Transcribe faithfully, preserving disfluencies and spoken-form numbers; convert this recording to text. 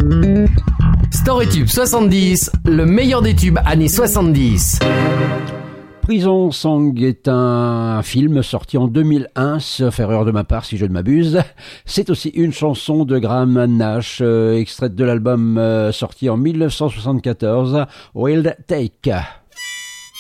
Storytube soixante-dix, le meilleur des tubes années soixante-dix. Prison Song est un film sorti en deux mille un, sauf erreur de ma part si je ne m'abuse. C'est aussi une chanson de Graham Nash, euh, extraite de l'album euh, sorti en mille neuf cent soixante-quatorze, Wild Take.